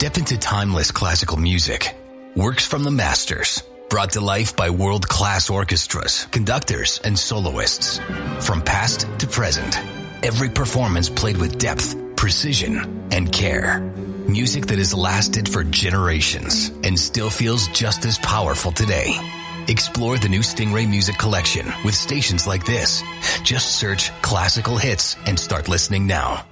Step into timeless classical music. Works from the masters, brought to life by world-class orchestras, conductors, and soloists. From past to present, every performance played with depth, precision, and care. Music that has lasted for generations and still feels just as powerful today. Explore the new Stingray Music Collection with stations like this. Just search classical hits and start listening now.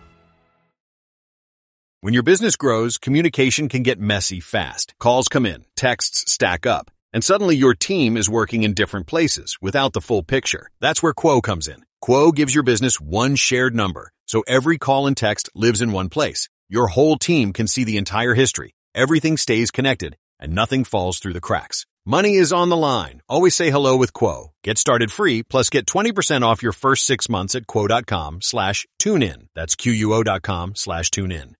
When your business grows, communication can get messy fast. Calls come in, texts stack up, and suddenly your team is working in different places without the full picture. That's where Quo comes in. Quo gives your business one shared number, so every call and text lives in one place. Your whole team can see the entire history. Everything stays connected, and nothing falls through the cracks. Money is on the line. Always say hello with Quo. Get started free, plus get 20% off your first 6 months at quo.com/tunein. That's QUO.com/tunein.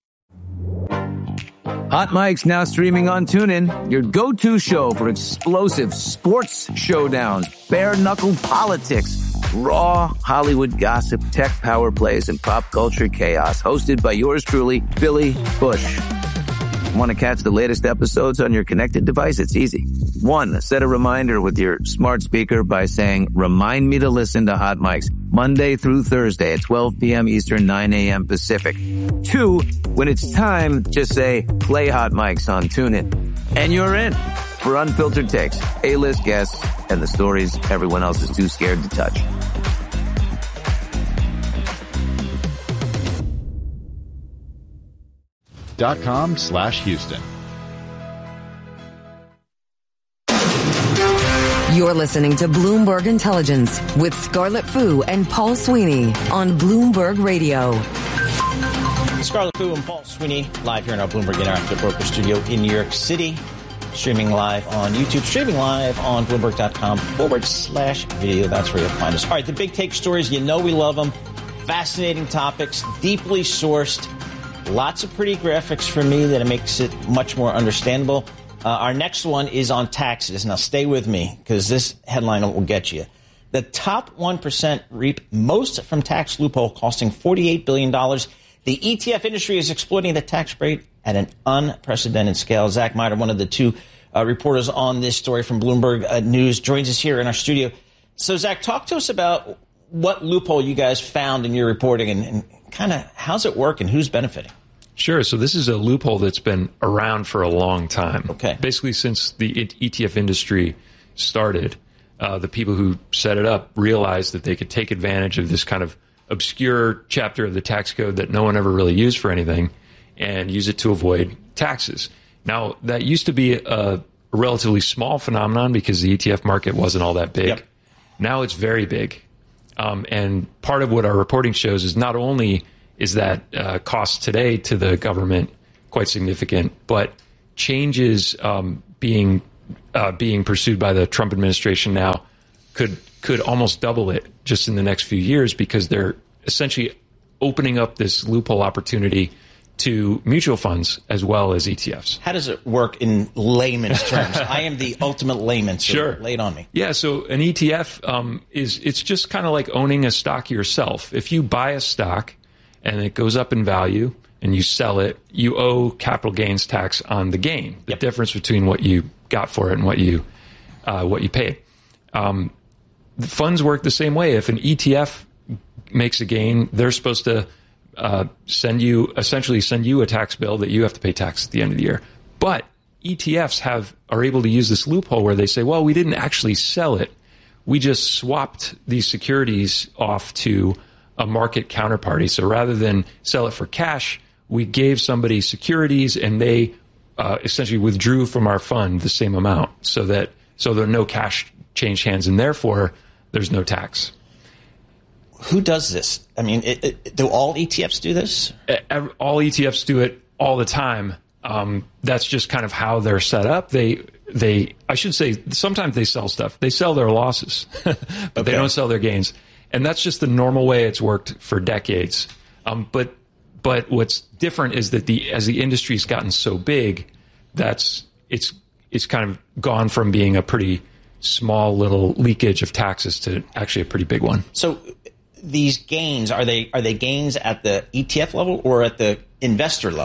Hot Mic's now streaming on TuneIn, your go-to show for explosive sports showdowns, bare-knuckle politics, raw Hollywood gossip, tech power plays, and pop culture chaos. Hosted by yours truly, Billy Bush. Want to catch the latest episodes on your connected device? It's easy. 1. Set a reminder with your smart speaker by saying, "Remind me to listen to Hot Mics Monday through Thursday at 12 p.m. Eastern, 9 a.m. Pacific." 2. When it's time, just say, "Play Hot Mics on TuneIn." And you're in for unfiltered takes, A-list guests, and the stories everyone else is too scared to touch. .com/Houston. You're listening to Bloomberg Intelligence with Scarlett Fu and Paul Sweeney on Bloomberg Radio. Scarlett Fu and Paul Sweeney live here in our Bloomberg Interactive Broker Studio in New York City. Streaming live on YouTube, streaming live on Bloomberg.com/video. That's where you'll find us. All right, the big take stories, you know we love them. Fascinating topics, deeply sourced. Lots of pretty graphics for me that makes it much more understandable. Our next one is on taxes. Now, stay with me because this headline will get you. The top 1% reap most from tax loophole costing $48 billion. The ETF industry is exploiting the tax rate at an unprecedented scale. Zach Meyer, one of the two reporters on this story from Bloomberg News, joins us here in our studio. So, Zach, talk to us about what loophole you guys found in your reporting and kind of how's it work and who's benefiting? Sure. So this is a loophole that's been around for a long time. Okay. Basically, since the ETF industry started, the people who set it up realized that they could take advantage of this kind of obscure chapter of the tax code that no one ever really used for anything and use it to avoid taxes. Now, that used to be a relatively small phenomenon because the ETF market wasn't all that big. Yep. Now it's very big. And part of what our reporting shows is not only is that cost today to the government quite significant, but changes being pursued by the Trump administration now could almost double it just in the next few years because they're essentially opening up this loophole opportunity to mutual funds as well as ETFs. How does it work in layman's terms? I am the ultimate layman, so sure. Lay it on me. Yeah, so an ETF it's just kind of like owning a stock yourself. If you buy a stock and it goes up in value and you sell it, you owe capital gains tax on the gain, the difference between what you got for it and what you paid. The funds work the same way. If an ETF makes a gain, they're supposed to send you a tax bill that you have to pay tax at the end of the year. But ETFs are able to use this loophole where they say, well, we didn't actually sell it. We just swapped these securities off to a market counterparty. So rather than sell it for cash, we gave somebody securities and they essentially withdrew from our fund the same amount so there are no cash changed hands and therefore there's no tax. Who does this? I mean, do all ETFs do this? All ETFs do it all the time. That's just kind of how they're set up. I should say, sometimes they sell stuff. They sell their losses, but they don't sell their gains. And that's just the normal way it's worked for decades. But what's different is that as the industry's gotten so big, it's kind of gone from being a pretty small little leakage of taxes to actually a pretty big one. So these gains, are they gains at the ETF level or at the investor level?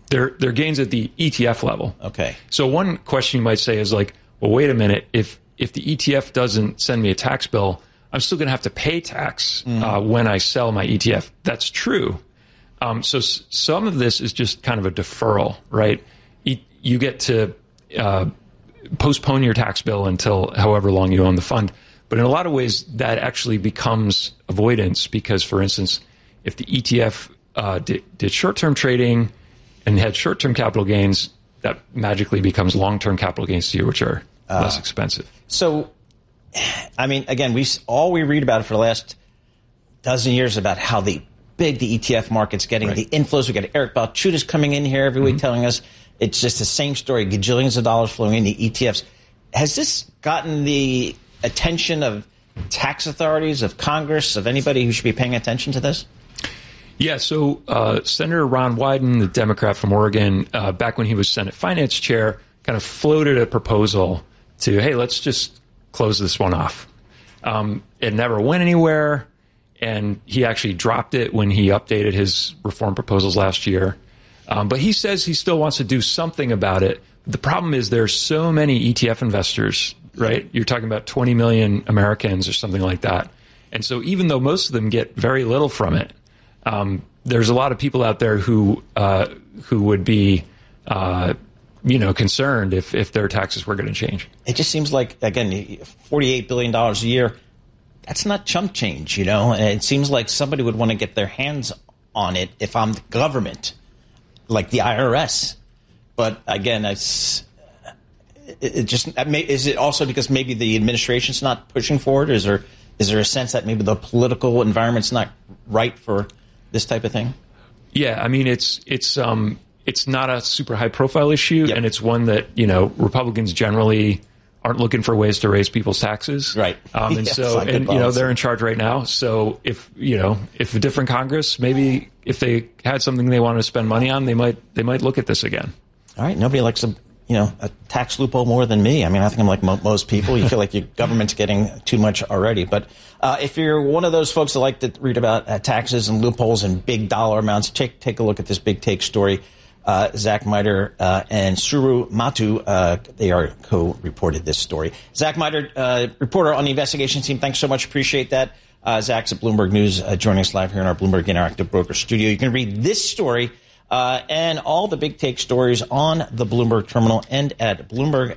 They're gains at the ETF level. Okay. So one question you might say is like, well, wait a minute. If the ETF doesn't send me a tax bill, I'm still going to have to pay tax when I sell my ETF. That's true. So some of this is just kind of a deferral, right? You get to postpone your tax bill until however long you own the fund. But in a lot of ways, that actually becomes avoidance because, for instance, if the ETF did short-term trading and had short-term capital gains, that magically becomes long-term capital gains to you, which are less expensive. So, I mean, again, we read about it for the last dozen years about how big the ETF market's getting, the inflows. We got Eric Balchunas coming in here every week telling us it's just the same story, gajillions of dollars flowing into ETFs. Has this gotten the attention of tax authorities, of Congress, of anybody who should be paying attention to this? Yeah, so Senator Ron Wyden, the Democrat from Oregon, back when he was Senate Finance Chair, kind of floated a proposal to, hey, let's just close this one off. It never went anywhere, and he actually dropped it when he updated his reform proposals last year. But he says he still wants to do something about it. The problem is there's so many ETF investors, right? You're talking about 20 million Americans or something like that. And so even though most of them get very little from it, there's a lot of people out there who would be, concerned if their taxes were going to change. It just seems like, again, $48 billion a year, that's not chump change, and it seems like somebody would want to get their hands on it if I'm the government, like the IRS. But again, is it also because maybe the administration's not pushing forward? Is there a sense that maybe the political environment's not right for this type of thing? Yeah, I mean, it's not a super high profile issue, and it's one that Republicans generally aren't looking for ways to raise people's taxes, right? And they're in charge right now. So if a different Congress, maybe if they had something they wanted to spend money on, they might look at this again. All right, nobody likes a tax loophole more than me. I mean, I think I'm like most people. You feel like your government's getting too much already. But if you're one of those folks that like to read about taxes and loopholes and big dollar amounts, take a look at this big take story. Zach Miter and Suru Matu, they are co-reported this story. Zach Miter, reporter on the investigation team. Thanks so much. Appreciate that. Zach's at Bloomberg News, joining us live here in our Bloomberg Interactive Broker studio. You can read this story and all the big take stories on the Bloomberg terminal and at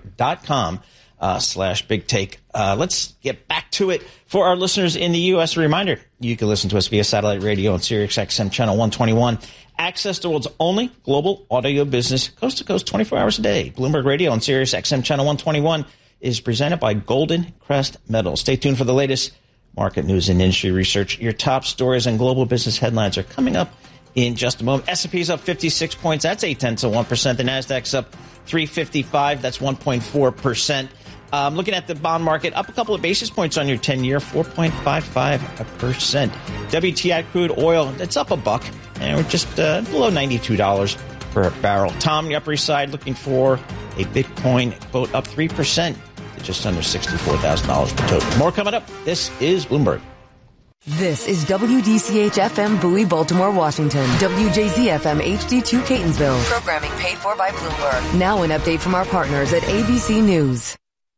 Bloomberg.com/big take. Let's get back to it. For our listeners in the U.S., a reminder, you can listen to us via satellite radio on Sirius XM channel 121. Access the world's only global audio business, coast to coast, 24 hours a day. Bloomberg Radio on Sirius XM channel 121 is presented by Golden Crest Metals. Stay tuned for the latest market news and industry research. Your top stories and global business headlines are coming up in just a moment. S&P's up 56 points. That's 0.8%. The Nasdaq's up 355. That's 1.4%. Looking at the bond market, up a couple of basis points on your 10-year, 4.55%. WTI crude oil, it's up $1, and we're just below $92 per barrel. Tom, the Upper East Side, looking for a Bitcoin, quote, up 3% to just under $64,000 per token. More coming up. This is Bloomberg. This is WDCH-FM Bowie, Baltimore, Washington. WJZ-FM HD2 Catonsville. Programming paid for by Bloomberg. Now an update from our partners at ABC News.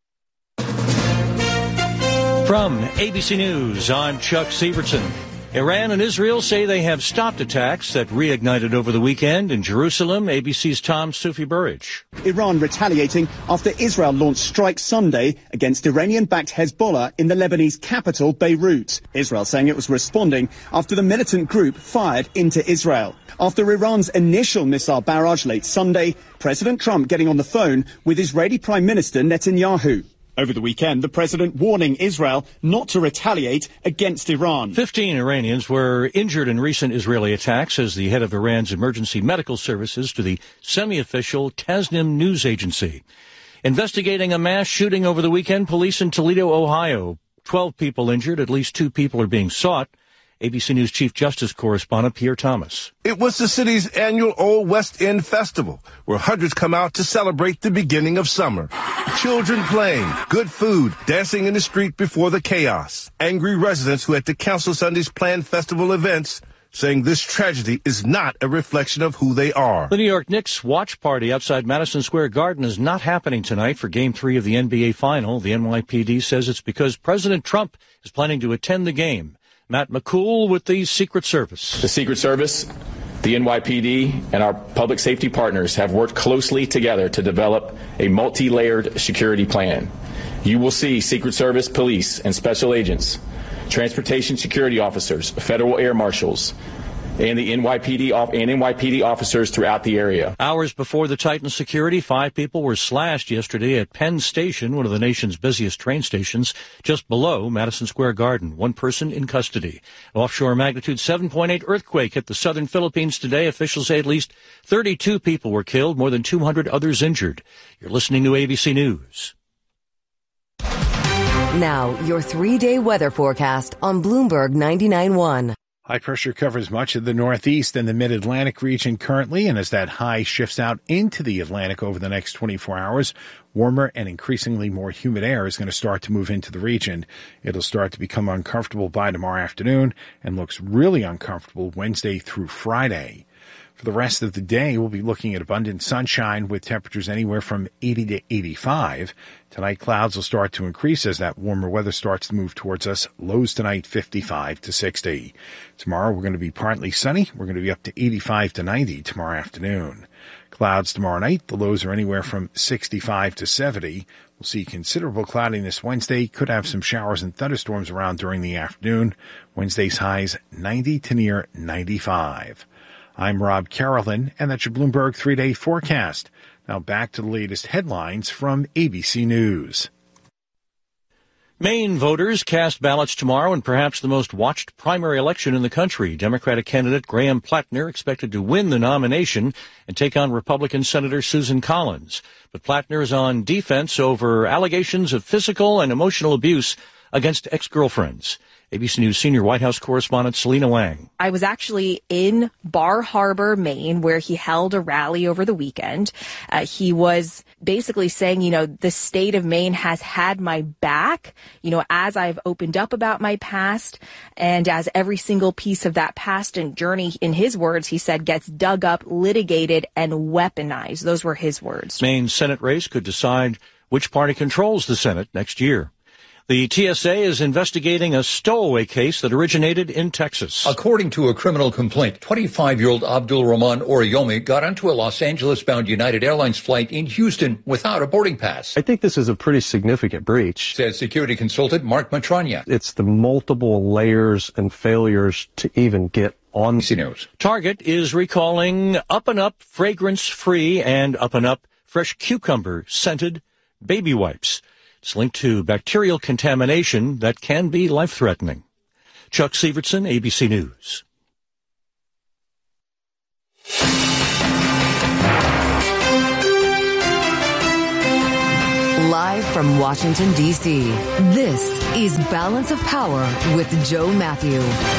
From ABC News, I'm Chuck Sievertson. Iran and Israel say they have stopped attacks that reignited over the weekend in Jerusalem. ABC's Tom Sufi Burridge. Iran retaliating after Israel launched strikes Sunday against Iranian-backed Hezbollah in the Lebanese capital, Beirut. Israel saying it was responding after the militant group fired into Israel. After Iran's initial missile barrage late Sunday, President Trump getting on the phone with Israeli Prime Minister Netanyahu. Over the weekend, the president warning Israel not to retaliate against Iran. 15 Iranians were injured in recent Israeli attacks, as the head of Iran's emergency medical services to the semi-official Tasnim news agency. Investigating a mass shooting over the weekend, police in Toledo, Ohio. 12 people injured, at least 2 people are being sought. ABC News Chief Justice correspondent Pierre Thomas. It was the city's annual Old West End Festival, where hundreds come out to celebrate the beginning of summer. Children playing, good food, dancing in the street before the chaos. Angry residents who had to cancel Sunday's planned festival events saying this tragedy is not a reflection of who they are. The New York Knicks watch party outside Madison Square Garden is not happening tonight for Game 3 of the NBA Final. The NYPD says it's because President Trump is planning to attend the game. Matt McCool with the Secret Service. The Secret Service, the NYPD, and our public safety partners have worked closely together to develop a multi-layered security plan. You will see Secret Service, police, and special agents, transportation security officers, federal air marshals, and the NYPD officers throughout the area. Hours before the Titan security, 5 people were slashed yesterday at Penn Station, one of the nation's busiest train stations, just below Madison Square Garden. 1 person in custody. An offshore magnitude 7.8 earthquake hit the southern Philippines today. Officials say at least 32 people were killed, more than 200 others injured. You're listening to ABC News. Now, your 3-day weather forecast on Bloomberg 99.1. High pressure covers much of the Northeast and the Mid-Atlantic region currently, and as that high shifts out into the Atlantic over the next 24 hours, warmer and increasingly more humid air is going to start to move into the region. It'll start to become uncomfortable by tomorrow afternoon and looks really uncomfortable Wednesday through Friday. For the rest of the day, we'll be looking at abundant sunshine with temperatures anywhere from 80 to 85. Tonight, clouds will start to increase as that warmer weather starts to move towards us. Lows tonight, 55 to 60. Tomorrow, we're going to be partly sunny. We're going to be up to 85 to 90 tomorrow afternoon. Clouds tomorrow night. The lows are anywhere from 65 to 70. We'll see considerable cloudiness Wednesday. Could have some showers and thunderstorms around during the afternoon. Wednesday's highs 90 to near 95. I'm Rob Carolyn, and that's your Bloomberg 3-day forecast. Now back to the latest headlines from ABC News. Maine voters cast ballots tomorrow in perhaps the most watched primary election in the country. Democratic candidate Graham Plattner expected to win the nomination and take on Republican Senator Susan Collins. But Plattner is on defense over allegations of physical and emotional abuse against ex-girlfriends. ABC News senior White House correspondent Selena Wang. I was actually in Bar Harbor, Maine, where he held a rally over the weekend. He was basically saying, the state of Maine has had my back, as I've opened up about my past, and as every single piece of that past and journey, in his words, he said, gets dug up, litigated, and weaponized. Those were his words. Maine's Senate race could decide which party controls the Senate next year. The TSA is investigating a stowaway case that originated in Texas. According to a criminal complaint, 25-year-old Abdul Rahman Oriyomi got onto a Los Angeles-bound United Airlines flight in Houston without a boarding pass. I think this is a pretty significant breach, says security consultant Mark Matrania. It's the multiple layers and failures to even get on. News. Target is recalling Up and Up fragrance-free and Up and Up fresh cucumber scented baby wipes. It's linked to bacterial contamination that can be life-threatening. Chuck Sievertson, ABC News. Live from Washington, D.C., this is Balance of Power with Joe Matthew.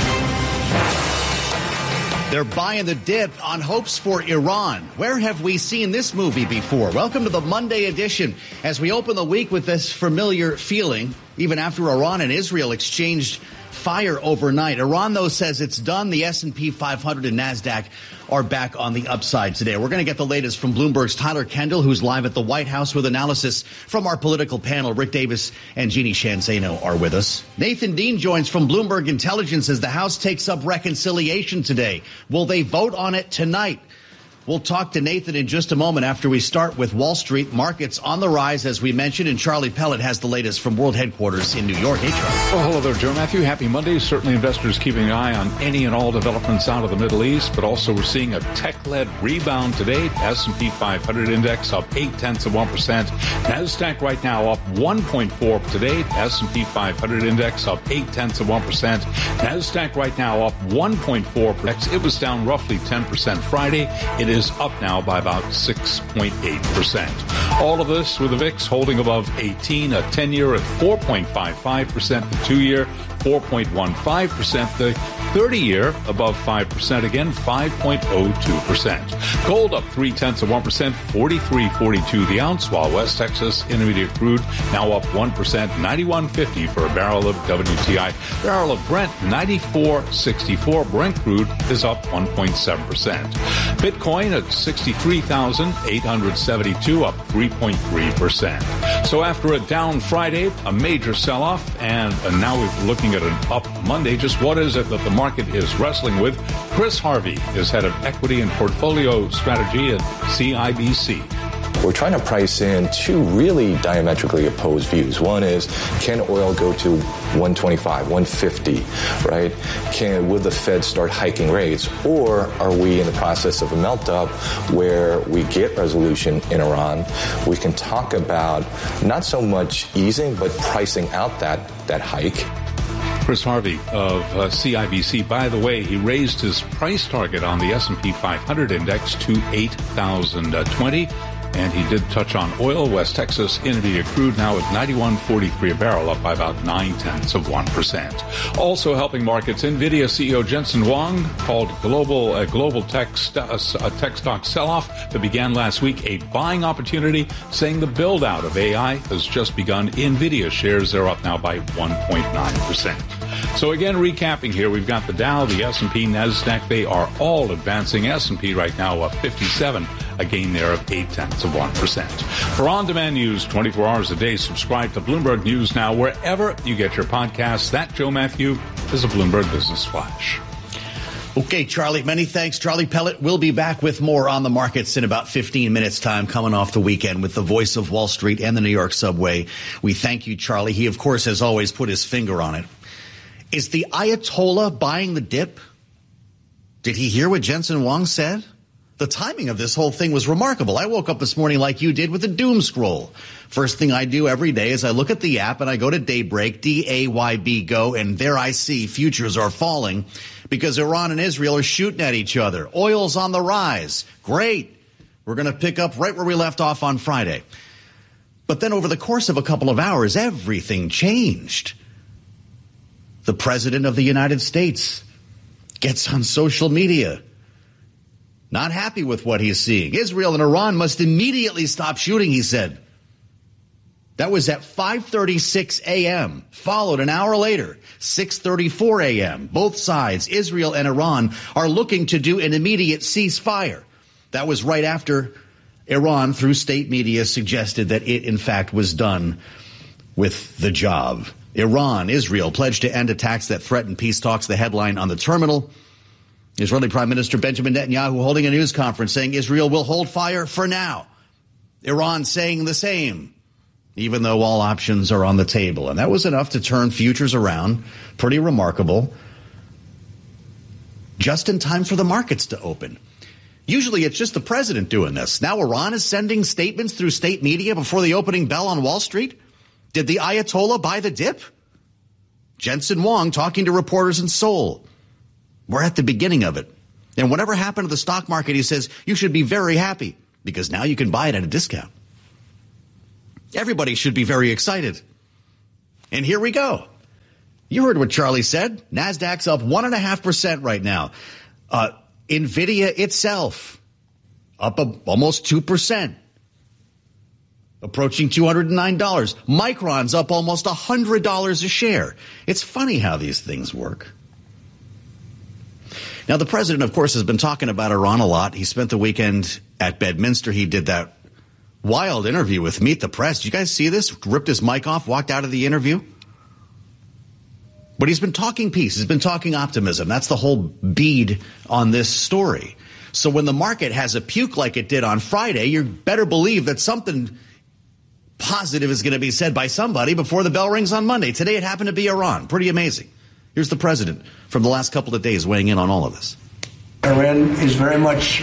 They're buying the dip on hopes for Iran. Where have we seen this movie before? Welcome to the Monday edition as we open the week with this familiar feeling, even after Iran and Israel exchanged fire overnight. Iran, though, says it's done. The S&P 500 and NASDAQ are back on the upside today. We're going to get the latest from Bloomberg's Tyler Kendall, who's live at the White House with analysis from our political panel. Rick Davis and Jeannie Shanzano are with us. Nathan Dean joins from Bloomberg Intelligence as the House takes up reconciliation today. Will they vote on it tonight? We'll talk to Nathan in just a moment after we start with Wall Street. Markets on the rise, as we mentioned, and Charlie Pellet has the latest from World Headquarters in New York. Hey, Charlie. Well, hello there, Joe Matthew. Happy Monday. Certainly investors keeping an eye on any and all developments out of the Middle East, but also we're seeing a tech-led rebound today. S&P 500 index up 0.8%. NASDAQ right now up 1.4 today. S&P 500 index up 0.8%. NASDAQ right now up 1.4%. It was down roughly 10% Friday. It is up now by about 6.8%. All of this with the VIX holding above 18, a 10-year at 4.55%, the 2-year 4.15%, the 30-year above 5%, again 5.02%. Gold up 0.3%, 43.42 the ounce, while West Texas Intermediate crude now up 1%, 91.50 for a barrel of WTI. Barrel of Brent 94.64. Brent crude is up 1.7%. Bitcoin at 63,872, up 3.3%. So after a down Friday, a major sell-off, and now we're looking at an up Monday, just what is it that the market is wrestling with? Chris Harvey is head of equity and portfolio strategy at CIBC. We're trying to price in two really diametrically opposed views. One is, can oil go to 125, 150, right? Will the Fed start hiking rates? Or are we in the process of a melt-up where we get resolution in Iran? We can talk about not so much easing, but pricing out that hike. Chris Harvey of CIBC. By the way, he raised his price target on the S&P 500 index to 8,020. And he did touch on oil. West Texas Intermediate crude now at 91.43 a barrel, up by about 0.9%. Also helping markets, NVIDIA CEO Jensen Huang called a global tech stock sell-off that began last week a buying opportunity, saying the build-out of AI has just begun. NVIDIA shares are up now by 1.9%. So again, recapping here, we've got the Dow, the S&P, NASDAQ. They are all advancing. S&P right now up 57, a gain there of 0.8%. For on-demand news 24 hours a day, subscribe to Bloomberg News Now wherever you get your podcasts. That, Joe Matthew, is a Bloomberg Business Flash. Okay, Charlie, many thanks. Charlie Pellet will be back with more on the markets in about 15 minutes' time, coming off the weekend with the voice of Wall Street and the New York subway. We thank you, Charlie. He, of course, has always put his finger on it. Is the Ayatollah buying the dip? Did he hear what Jensen Huang said? The timing of this whole thing was remarkable. I woke up this morning like you did with a doom scroll. First thing I do every day is I look at the app and I go to Daybreak, D-A-Y-B, go, and there I see futures are falling because Iran and Israel are shooting at each other. Oil's on the rise. Great. We're going to pick up right where we left off on Friday. But then over the course of a couple of hours, everything changed. The President of the United States gets on social media. Not happy with what he's seeing. Israel and Iran must immediately stop shooting, he said. That was at 5:36 a.m., followed an hour later, 6:34 a.m. Both sides, Israel and Iran, are looking to do an immediate ceasefire. That was right after Iran, through state media, suggested that it, in fact, was done with the job. Iran, Israel pledged to end attacks that threaten peace talks, the headline on the terminal. Israeli Prime Minister Benjamin Netanyahu holding a news conference saying Israel will hold fire for now. Iran saying the same, even though all options are on the table. And that was enough to turn futures around. Pretty remarkable. Just in time for the markets to open. Usually it's just the president doing this. Now Iran is sending statements through state media before the opening bell on Wall Street. Did the Ayatollah buy the dip? Jensen Huang talking to reporters in Seoul. We're at the beginning of it. And whatever happened to the stock market, he says, you should be very happy because now you can buy it at a discount. Everybody should be very excited. And here we go. You heard what Charlie said. NASDAQ's up 1.5% right now. NVIDIA itself up almost 2%. Approaching $209. Micron's up almost $100 a share. It's funny how these things work. Now, the president, of course, has been talking about Iran a lot. He spent the weekend at Bedminster. He did that wild interview with Meet the Press. Did you guys see this? Ripped his mic off, walked out of the interview. But he's been talking peace. He's been talking optimism. That's the whole bead on this story. So when the market has a puke like it did on Friday, you better believe that something positive is going to be said by somebody before the bell rings on Monday. Today it happened to be Iran. Pretty amazing. Here's the president from the last couple of days weighing in on all of this. Iran is very much...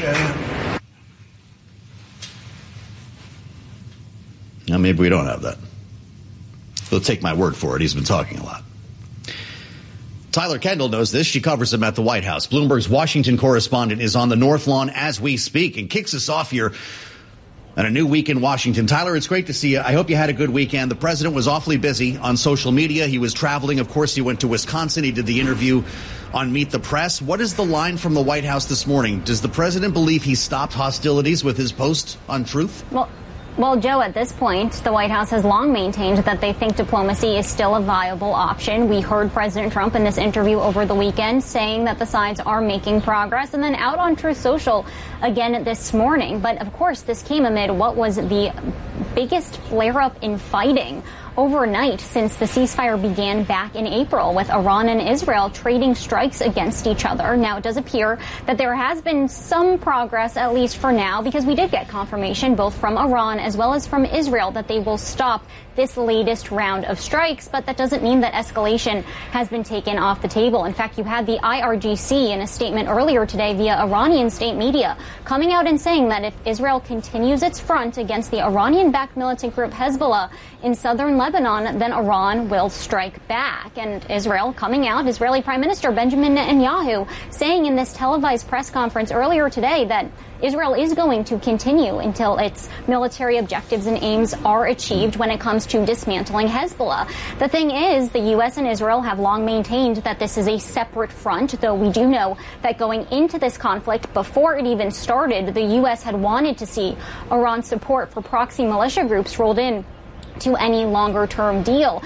Now, maybe we don't have that. They'll take my word for it. He's been talking a lot. Tyler Kendall knows this. She covers him at the White House. Bloomberg's Washington correspondent is on the North Lawn as we speak and kicks us off here. And a new week in Washington. Tyler, it's great to see you. I hope you had a good weekend. The president was awfully busy on social media. He was traveling. Of course, he went to Wisconsin. He did the interview on Meet the Press. What is the line from the White House this morning? Does the president believe he stopped hostilities with his post on Truth? Well, Joe, at this point, the White House has long maintained that they think diplomacy is still a viable option. We heard President Trump in this interview over the weekend saying that the sides are making progress, and then out on Truth Social again this morning. But, of course, this came amid what was the biggest flare-up in fighting overnight since the ceasefire began back in April, with Iran and Israel trading strikes against each other. Now, it does appear that there has been some progress, at least for now, because we did get confirmation both from Iran as well as from Israel that they will stop this latest round of strikes, but that doesn't mean that escalation has been taken off the table. In fact, you had the IRGC in a statement earlier today via Iranian state media coming out and saying that if Israel continues its front against the Iranian-backed militant group Hezbollah in southern Lebanon, then Iran will strike back. And Israel coming out, Israeli Prime Minister Benjamin Netanyahu saying in this televised press conference earlier today that Israel is going to continue until its military objectives and aims are achieved when it comes to dismantling Hezbollah. The thing is, the U.S. and Israel have long maintained that this is a separate front, though we do know that going into this conflict, before it even started, the U.S. had wanted to see Iran's support for proxy militia groups rolled in to any longer-term deal.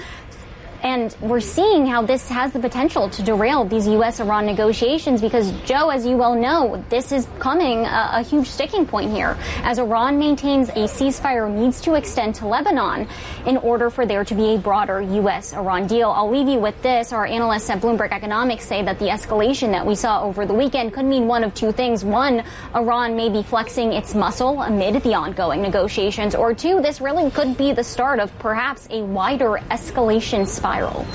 And we're seeing how this has the potential to derail these U.S.-Iran negotiations because, Joe, as you well know, this is becoming a huge sticking point here. As Iran maintains a ceasefire needs to extend to Lebanon in order for there to be a broader U.S.-Iran deal. I'll leave you with this. Our analysts at Bloomberg Economics say that the escalation that we saw over the weekend could mean one of two things. One, Iran may be flexing its muscle amid the ongoing negotiations. Or two, this really could be the start of perhaps a wider escalation spiral.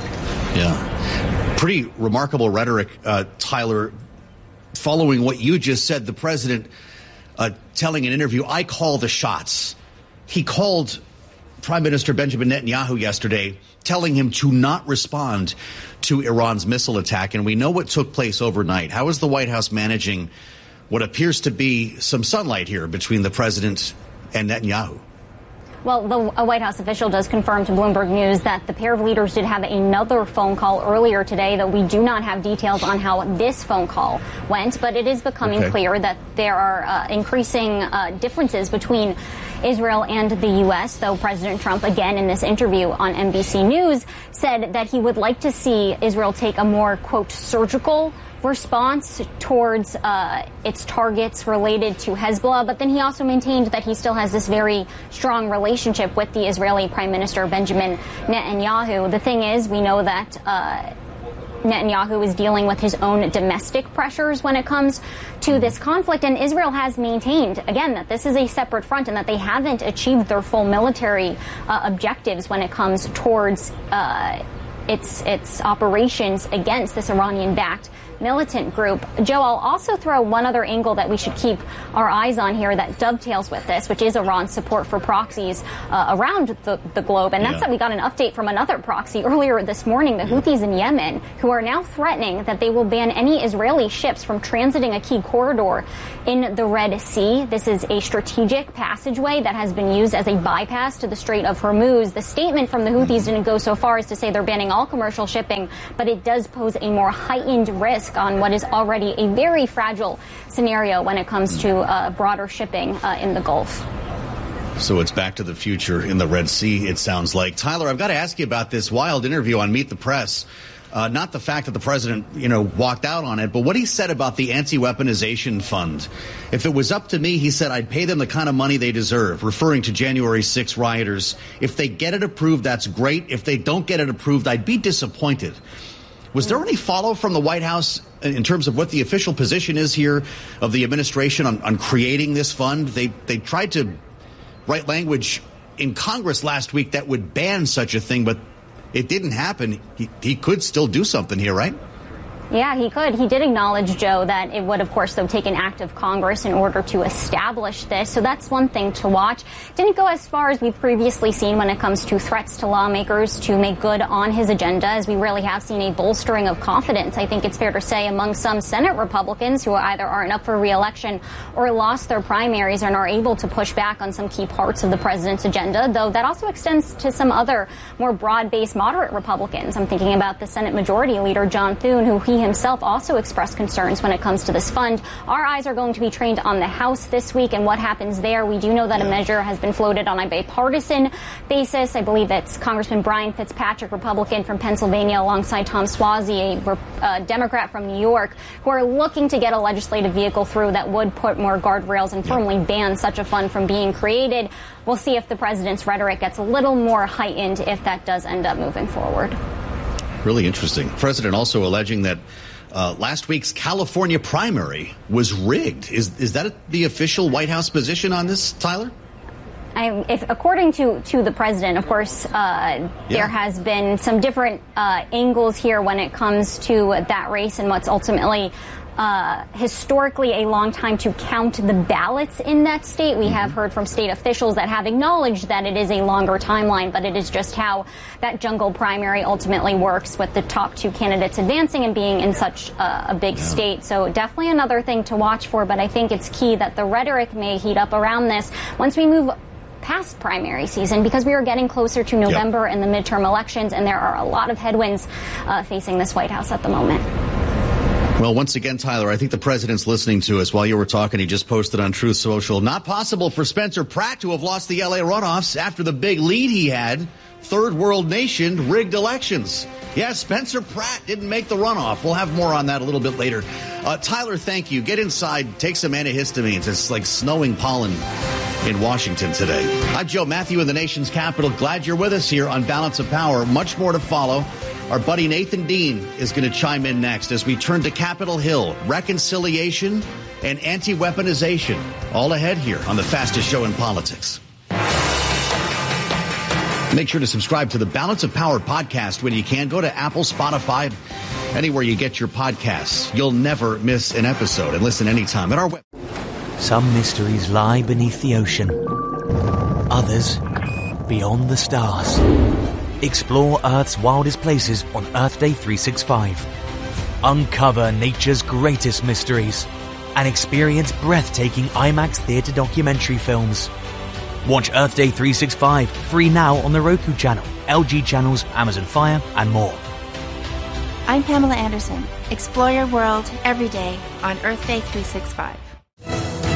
Yeah. Pretty remarkable rhetoric, Tyler. Following what you just said, the president telling an interview, I call the shots. He called Prime Minister Benjamin Netanyahu yesterday, telling him to not respond to Iran's missile attack. And we know what took place overnight. How is the White House managing what appears to be some sunlight here between the president and Netanyahu? Well, a White House official does confirm to Bloomberg News that the pair of leaders did have another phone call earlier today, though we do not have details on how this phone call went. But it is becoming clear that there are increasing differences between Israel and the U.S., though President Trump, again in this interview on NBC News, said that he would like to see Israel take a more, quote, surgical response towards its targets related to Hezbollah. But then he also maintained that he still has this very strong relationship with the Israeli Prime Minister Benjamin Netanyahu. The thing is, we know that Netanyahu is dealing with his own domestic pressures when it comes to this conflict. And Israel has maintained, again, that this is a separate front and that they haven't achieved their full military objectives when it comes towards its operations against this Iranian-backed militant group. Joe, I'll also throw one other angle that we should keep our eyes on here that dovetails with this, which is Iran's support for proxies around the globe. And that's that we got an update from another proxy earlier this morning, the Houthis in Yemen, who are now threatening that they will ban any Israeli ships from transiting a key corridor in the Red Sea. This is a strategic passageway that has been used as a bypass to the Strait of Hormuz. The statement from the Houthis didn't go so far as to say they're banning all commercial shipping, but it does pose a more heightened risk on what is already a very fragile scenario when it comes to broader shipping in the Gulf. So it's back to the future in the Red Sea, it sounds like. Tyler, I've got to ask you about this wild interview on Meet the Press. Not the fact that the president, walked out on it, but what he said about the anti-weaponization fund. If it was up to me, he said, I'd pay them the kind of money they deserve, referring to January 6 rioters. If they get it approved, that's great. If they don't get it approved, I'd be disappointed. Was there any follow from the White House in terms of what the official position is here of the administration on creating this fund? They tried to write language in Congress last week that would ban such a thing, but it didn't happen. He could still do something here, right? Yeah, he could. He did acknowledge, Joe, that it would, of course, though, take an act of Congress in order to establish this. So that's one thing to watch. Didn't go as far as we've previously seen when it comes to threats to lawmakers to make good on his agenda, as we really have seen a bolstering of confidence, I think it's fair to say, among some Senate Republicans who either aren't up for re-election or lost their primaries and are able to push back on some key parts of the president's agenda, though that also extends to some other more broad-based moderate Republicans. I'm thinking about the Senate Majority Leader, John Thune, who he himself also expressed concerns when it comes to this fund. Our eyes are going to be trained on the House this week and what happens there. We do know that a measure has been floated on a bipartisan basis. I believe that's Congressman Brian Fitzpatrick, Republican from Pennsylvania, alongside Tom Suozzi, a Democrat from New York, who are looking to get a legislative vehicle through that would put more guardrails and firmly ban such a fund from being created. We'll see if the president's rhetoric gets a little more heightened if that does end up moving forward. Really interesting. The president also alleging that last week's California primary was rigged. Is that the official White House position on this, Tyler? According to the president, of course, there has been some different angles here when it comes to that race and what's ultimately historically a long time to count the ballots in that state. We have heard from state officials that have acknowledged that it is a longer timeline, but it is just how that jungle primary ultimately works with the top two candidates advancing and being in such a big state. So definitely another thing to watch for, but I think it's key that the rhetoric may heat up around this once we move past primary season, because we are getting closer to November and the midterm elections, and there are a lot of headwinds facing this White House at the moment. Well, once again, Tyler, I think the president's listening to us. While you were talking, he just posted on Truth Social, not possible for Spencer Pratt to have lost the L.A. runoffs after the big lead he had. Third world nation, rigged elections. Yeah, Spencer Pratt didn't make the runoff. We'll have more on that a little bit later. Tyler, thank you. Get inside, take some antihistamines. It's like snowing pollen in Washington today. I'm Joe Matthew in the nation's capital. Glad you're with us here on Balance of Power. Much more to follow. Our buddy Nathan Dean is going to chime in next as we turn to Capitol Hill, reconciliation and anti-weaponization. All ahead here on the fastest show in politics. Make sure to subscribe to the Balance of Power podcast when you can. Go to Apple, Spotify, anywhere you get your podcasts. You'll never miss an episode and listen anytime at our web. Some mysteries lie beneath the ocean. Others beyond the stars. Explore Earth's wildest places on Earth Day 365. Uncover nature's greatest mysteries and experience breathtaking IMAX theater documentary films. Watch Earth Day 365 free now on the Roku channel, LG channels, Amazon Fire, and more. I'm Pamela Anderson. Explore your world every day on Earth Day 365.